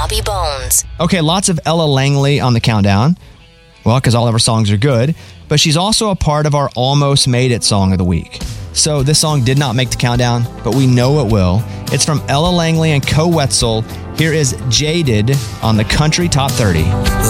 Bobby Bones. Okay, lots of Ella Langley on the countdown. Well, because all of her songs are good. But she's also a part of our Almost Made It song of the week. So this song did not make the countdown, but we know it will. It's from Ella Langley and Co Wetzel. Here is Jaded on the Country Top 30.